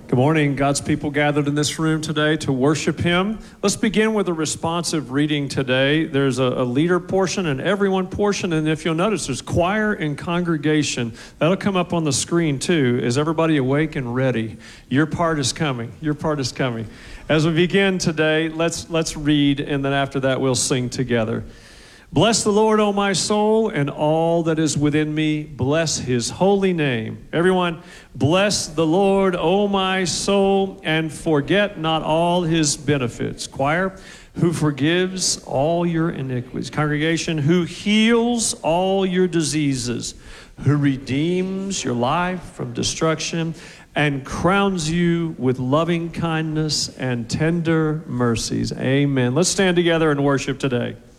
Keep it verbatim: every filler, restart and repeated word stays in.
Good morning, God's people gathered in this room today to worship Him. Let's begin with a responsive reading today. There's a, a leader portion and everyone portion, and if you'll notice, there's choir and congregation. That'll come up on the screen too. Is everybody awake and ready? Your part is coming. Your part is coming. As we begin today, let's let's read, and then after that we'll sing together. Bless the Lord, O my soul, and all that is within me. Bless His holy name. Everyone, bless the Lord, O my soul, and forget not all His benefits. Choir, who forgives all your iniquities. Congregation, who heals all your diseases, who redeems your life from destruction, and crowns you with loving kindness and tender mercies. Amen. Let's stand together and worship today.